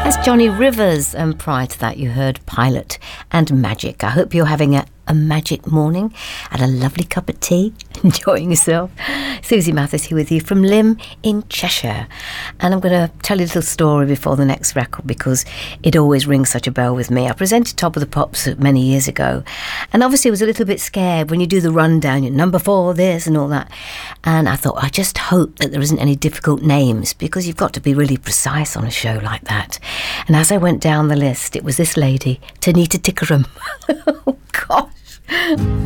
That's Johnny Rivers, and prior to that you heard Pilot and Magic. I hope you're having a magic morning and a lovely cup of tea, enjoying yourself. Susie Mathis here with you from Lymm in Cheshire, and I'm going to tell you a little story before the next record because it always rings such a bell with me. I presented Top of the Pops many years ago, and obviously I was a little bit scared when you do the rundown, you're number 4 this and all that, and I thought I just hope that there isn't any difficult names because you've got to be really precise on a show like that. And as I went down the list, it was this lady, Tanita Tikaram. Oh gosh.